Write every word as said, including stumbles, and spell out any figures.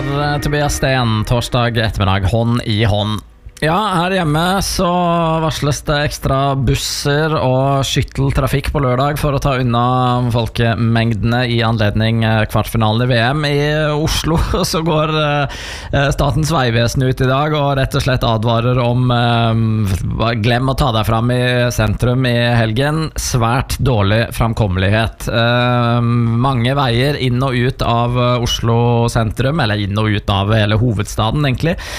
der, Tobias Sten, torsdag ettermiddag, hånd i hånd. Ja, her hjemme så varsles det ekstra busser og skytteltrafikk på lørdag for å ta unna folkemengdene i anledning kvartfinalen i V M. I Oslo så går Statens vegvesen ut i dag og rett og slett advarer om glem å ta deg fram i sentrum i helgen. Svært dårlig framkommelighet. Mange veier inn og ut av Oslo sentrum, eller inn og ut av hele hovedstaden egentlig,